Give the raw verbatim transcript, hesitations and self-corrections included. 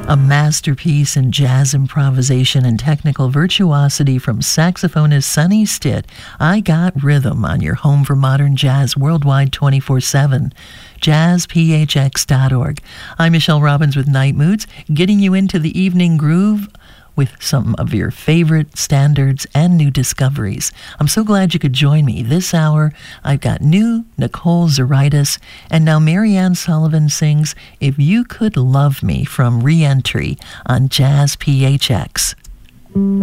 A masterpiece in jazz improvisation and technical virtuosity from saxophonist Sonny Stitt. I Got Rhythm on your home for modern jazz worldwide twenty-four seven. jazz p h x dot org. I'm Michelle Robbins with Night Moods, getting you into the evening groove with some of your favorite standards and new discoveries. I'm so glad you could join me. This hour, I've got new Nicole Zaritis, and now Marianne Sullivan sings If You Could Love Me from Re-Entry on Jazz P H X.